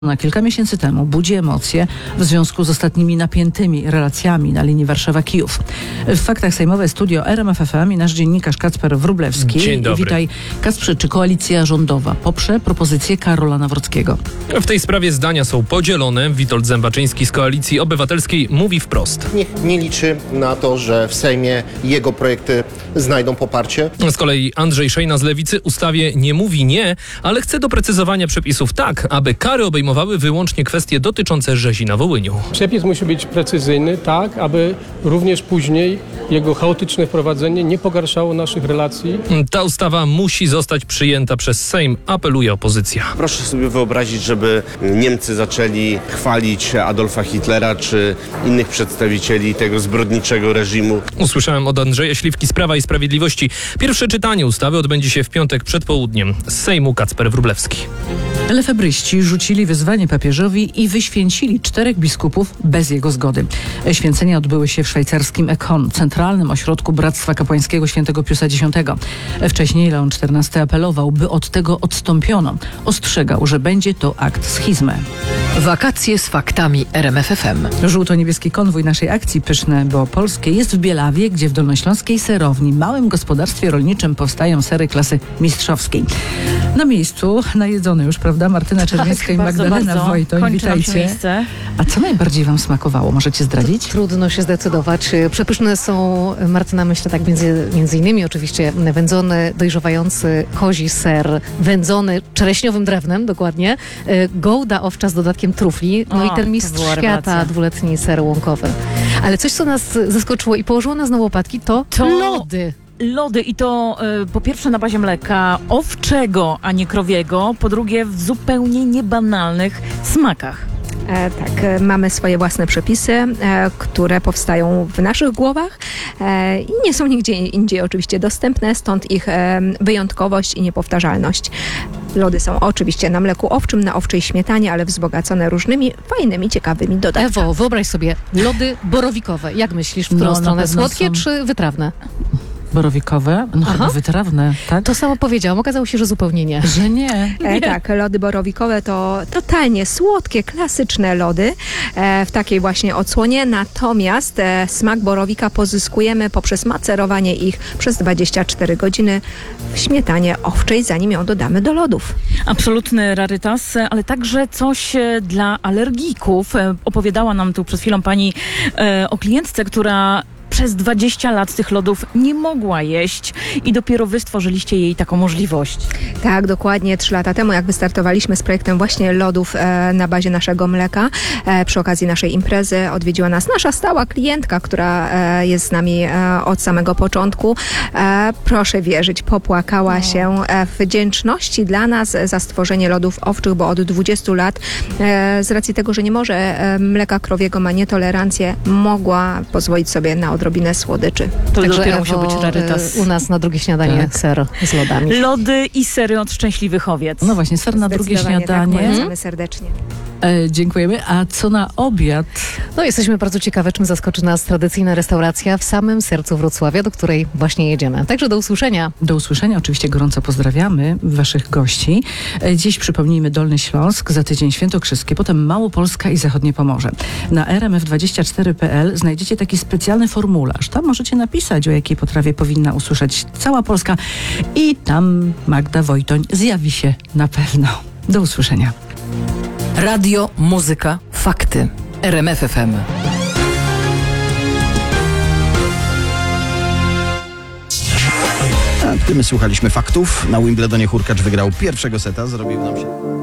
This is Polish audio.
Kilka miesięcy temu budzi emocje w związku z ostatnimi napiętymi relacjami na linii Warszawa-Kijów. W Faktach Sejmowe studio RMF FM i nasz dziennikarz Kacper Wróblewski. Dzień dobry. Witaj, Kacprze. Czy koalicja rządowa poprze propozycję Karola Nawrockiego? W tej sprawie zdania są podzielone. Witold Zębaczyński z Koalicji Obywatelskiej mówi wprost. Niech nie liczy na to, że w Sejmie jego projekty znajdą poparcie. Z kolei Andrzej Szejna z Lewicy ustawie nie mówi nie, ale chce doprecyzowania przepisów tak, aby kary obejmowały wyłącznie kwestie dotyczące rzezi na Wołyniu. Przepis musi być precyzyjny, tak, aby również później jego chaotyczne wprowadzenie nie pogarszało naszych relacji. Ta ustawa musi zostać przyjęta przez Sejm, apeluje opozycja. Proszę sobie wyobrazić, żeby Niemcy zaczęli chwalić Adolfa Hitlera czy innych przedstawicieli tego zbrodniczego reżimu. Usłyszałem od Andrzeja Śliwki z Prawa i Sprawiedliwości. Pierwsze czytanie ustawy odbędzie się w piątek przed południem. Z Sejmu Kacper Wróblewski. Lefebryści rzucili wyzwanie papieżowi i wyświęcili 4 biskupów bez jego zgody. Święcenia odbyły się w szwajcarskim Ekon, centralnym ośrodku Bractwa Kapłańskiego Świętego Piusa X. Wcześniej Leon XIV apelował, by od tego odstąpiono. Ostrzegał, że będzie to akt schizmy. Wakacje z faktami RMF FM. Żółto-niebieski konwój naszej akcji Pyszne, bo polskie jest w Bielawie, gdzie w dolnośląskiej serowni, małym gospodarstwie rolniczym, powstają sery klasy mistrzowskiej. Na miejscu najedzone już, prawda? Martyna Czerwińska i Magdalena Wojtoń. Witajcie. A co najbardziej wam smakowało? Możecie zdradzić? Trudno się zdecydować. Przepyszne są, Martyna, myślę tak między innymi oczywiście wędzony, dojrzewający kozi ser, wędzony czereśniowym drewnem, dokładnie, gołda owcza z dodatkiem trufli, no i ten mistrz świata, 2-letni ser łąkowy. Ale coś, co nas zaskoczyło i położyło nas na łopatki, to lody. Lody i to po pierwsze na bazie mleka owczego, a nie krowiego, po drugie w zupełnie niebanalnych smakach. Tak, mamy swoje własne przepisy, które powstają w naszych głowach i nie są nigdzie indziej oczywiście dostępne, stąd ich wyjątkowość i niepowtarzalność. Lody są oczywiście na mleku owczym, na owczej śmietanie, ale wzbogacone różnymi fajnymi, ciekawymi dodatkami. Ewo, wyobraź sobie lody borowikowe. Jak myślisz, w którą stronę? Słodkie czy wytrawne? Borowikowe? No chyba wytrawne, tak? To samo powiedziałam, okazało się, że zupełnie nie. Że nie. Tak, lody borowikowe to totalnie słodkie, klasyczne lody w takiej właśnie odsłonie, natomiast smak borowika pozyskujemy poprzez macerowanie ich przez 24 godziny w śmietanie owczej, zanim ją dodamy do lodów. Absolutny rarytas, ale także coś dla alergików. Opowiadała nam tu przed chwilą pani o klientce, która przez 20 lat tych lodów nie mogła jeść i dopiero wy stworzyliście jej taką możliwość. Tak, dokładnie 3 lata temu, jak wystartowaliśmy z projektem właśnie lodów na bazie naszego mleka, przy okazji naszej imprezy odwiedziła nas nasza stała klientka, która jest z nami od samego początku. Proszę wierzyć, popłakała się w wdzięczności dla nas za stworzenie lodów owczych, bo od 20 lat z racji tego, że nie może mleka krowiego, ma nietolerancję, mogła pozwolić sobie na odrobinę słodyczy. To Także dopiero musiał być rarytas. U nas na drugie śniadanie ser z lodami. Lody i sery od szczęśliwych owiec. No właśnie, ser na drugie śniadanie. Tak, polecamy serdecznie. Dziękujemy. A co na obiad? No jesteśmy bardzo ciekawe, czym zaskoczy nas tradycyjna restauracja w samym sercu Wrocławia, do której właśnie jedziemy. Także do usłyszenia. Do usłyszenia. Oczywiście gorąco pozdrawiamy waszych gości. Dziś przypomnijmy Dolny Śląsk, za tydzień Świętokrzyskie, potem Małopolska i Zachodnie Pomorze. Na rmf24.pl znajdziecie taki specjalny formularz. Tam możecie napisać, o jakiej potrawie powinna usłyszeć cała Polska i tam Magda Wojtoń zjawi się na pewno. Do usłyszenia. Radio, muzyka, fakty. RMF FM. A gdy my słuchaliśmy faktów, na Wimbledonie Hurkacz wygrał pierwszego seta, zrobił nam się...